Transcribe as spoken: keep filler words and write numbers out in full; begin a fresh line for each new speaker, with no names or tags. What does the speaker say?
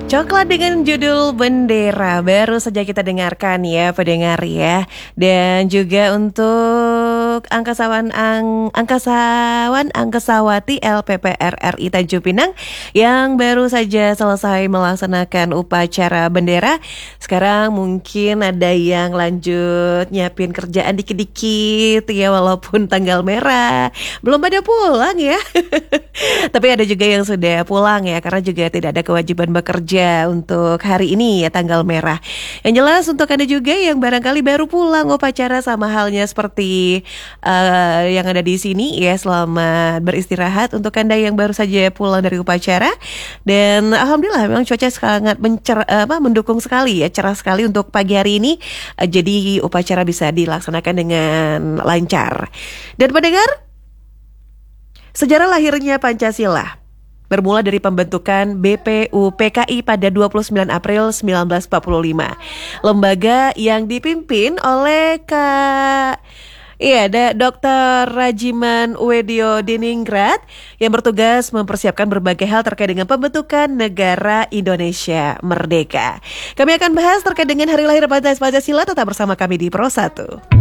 Coklat dengan judul Bendera baru saja kita dengarkan ya pendengar ya. Dan juga untuk angkasawan ang, angkasawan angkasawati L P P R R I Tanjung Pinang yang baru saja selesai melaksanakan upacara bendera. Sekarang mungkin ada yang lanjut nyiapin kerjaan dikit-dikit ya, walaupun tanggal merah belum pada pulang ya. Tapi ada juga yang sudah pulang ya, karena juga tidak ada kewajiban bekerja untuk hari ini ya, tanggal merah. Yang jelas untuk Anda juga yang barangkali baru pulang upacara, sama halnya seperti uh, yang ada di sini ya, selamat beristirahat untuk Anda yang baru saja pulang dari upacara. Dan alhamdulillah memang cuaca sangat mencer apa, mendukung sekali ya, cerah sekali untuk pagi hari ini. Uh, jadi upacara bisa dilaksanakan dengan lancar. Dan pendengar, sejarah lahirnya Pancasila bermula dari pembentukan B P U P K I pada dua puluh sembilan April seribu sembilan ratus empat puluh lima. Lembaga yang dipimpin oleh Kak Iya, ada dokter Rajiman Wedyo Diningrat yang bertugas mempersiapkan berbagai hal terkait dengan pembentukan negara Indonesia Merdeka. Kami akan bahas terkait dengan hari lahir Pancasila, tetap bersama kami di Pro satu.